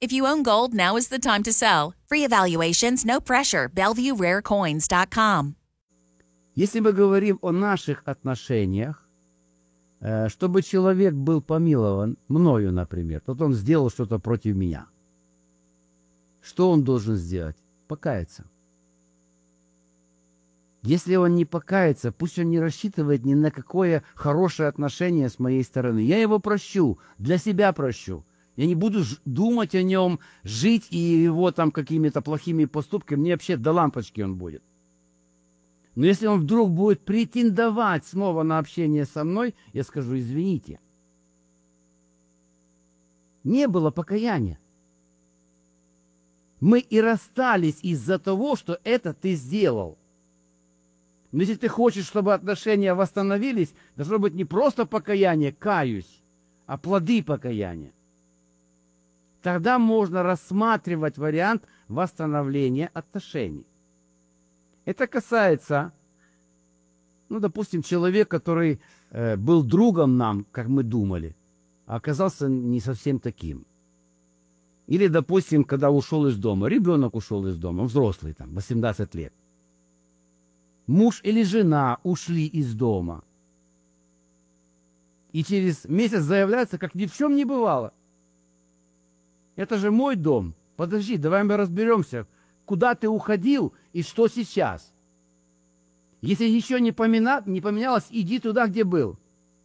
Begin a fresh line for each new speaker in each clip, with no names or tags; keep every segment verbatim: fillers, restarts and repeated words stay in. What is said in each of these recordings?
If you own gold, now is the time to sell. Free evaluations, no pressure. Bellevue Rare Coins dot com.
Если мы говорим о наших отношениях, чтобы человек был помилован мною, например, то он сделал что-то против меня. Что он должен сделать? Покаяться. Если он не покается, пусть он не рассчитывает ни на какое хорошее отношение с моей стороны. Я его прощу, для себя прощу. Я не буду думать о нем, жить и его там какими-то плохими поступками. Мне вообще до лампочки он будет. Но если он вдруг будет претендовать снова на общение со мной, я скажу: извините. Не было покаяния. Мы и расстались из-за того, что это ты сделал. Но если ты хочешь, чтобы отношения восстановились, должно быть не просто покаяние, каюсь, а плоды покаяния. Тогда можно рассматривать вариант восстановления отношений. Это касается, ну, допустим, человека, который э, был другом нам, как мы думали, а оказался не совсем таким. Или, допустим, когда ушел из дома, ребенок ушел из дома, взрослый, там, восемнадцать лет. Муж или жена ушли из дома. И через месяц заявляется, как ни в чем не бывало. Это же мой дом. Подожди, давай мы разберемся, куда ты уходил и что сейчас. Если ничего не, помина... не поменялось, иди туда, где был.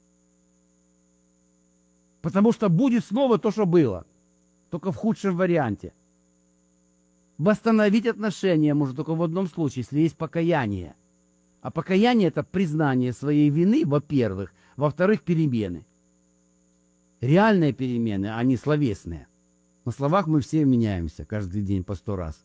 Потому что будет снова то, что было. Только в худшем варианте. Восстановить отношения можно только в одном случае, если есть покаяние. А покаяние – это признание своей вины, во-первых. Во-вторых, перемены. Реальные перемены, а не словесные. На словах мы все меняемся каждый день по сто раз.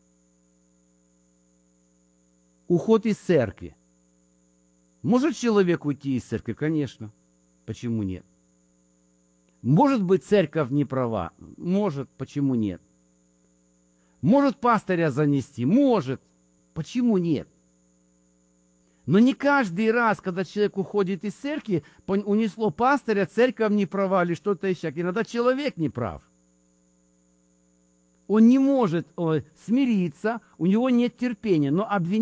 Уход из церкви. Может человек уйти из церкви? Конечно. Почему нет? Может быть, церковь не права? Может. Почему нет? Может пастыря занести? Может. Почему нет? Но не каждый раз, когда человек уходит из церкви, унесло пастыря, церковь не права или что-то еще. Иногда человек не прав. Он не может смириться, у него нет терпения, но обвинять